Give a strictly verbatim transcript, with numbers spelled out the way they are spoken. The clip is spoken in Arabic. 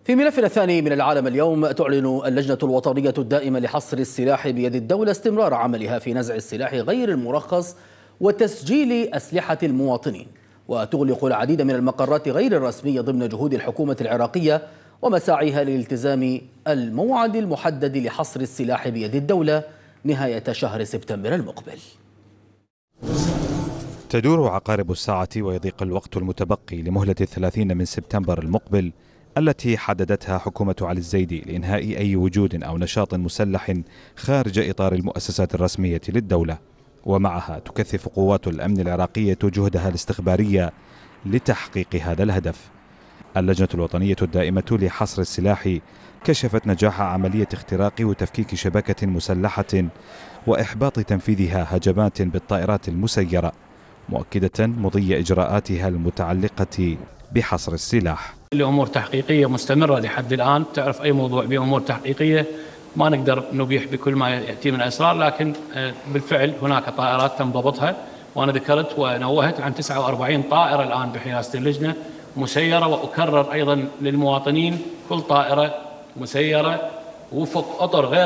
في ملفنا الثاني من العالم اليوم، تعلن اللجنة الوطنية الدائمة لحصر السلاح بيد الدولة استمرار عملها في نزع السلاح غير المرخص وتسجيل أسلحة المواطنين، وتغلق العديد من المقرات غير الرسمية ضمن جهود الحكومة العراقية ومساعيها لالتزام الموعد المحدد لحصر السلاح بيد الدولة نهاية شهر سبتمبر المقبل. تدور عقارب الساعة ويضيق الوقت المتبقي لمهلة الثلاثين من سبتمبر المقبل التي حددتها حكومة علي الزيدي لإنهاء أي وجود أو نشاط مسلح خارج إطار المؤسسات الرسمية للدولة، ومعها تكثف قوات الأمن العراقية جهدها الاستخبارية لتحقيق هذا الهدف. اللجنة الوطنية الدائمة لحصر السلاح كشفت نجاح عملية اختراق وتفكيك شبكة مسلحة وإحباط تنفيذها هجمات بالطائرات المسيرة، مؤكدة مضي إجراءاتها المتعلقة بحصر السلاح. الأمور تحقيقية مستمرة لحد الآن. تعرف أي موضوع بأمور تحقيقية ما نقدر نبيح بكل ما يأتي من أسرار، لكن بالفعل هناك طائرات تم ضبطها، وأنا ذكرت ونوهت عن تسعة وأربعين طائرة الآن بحراسة اللجنة مسيرة. وأكرر أيضا للمواطنين كل طائرة مسيرة وفق أطر غير